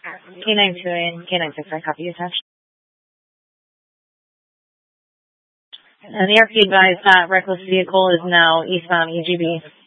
K9 2 and K9 6, I copy attached. And the RP advised that reckless vehicle is now eastbound EGB.